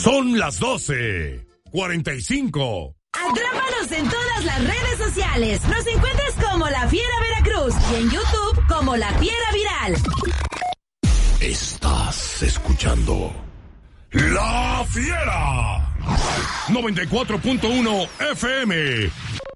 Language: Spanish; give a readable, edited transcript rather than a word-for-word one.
Son las 12:45. Atrápanos en todas las redes sociales. Nos encuentras como La Fiera Veracruz y en YouTube como La Fiera Viral. Estás escuchando La Fiera 94.1 FM.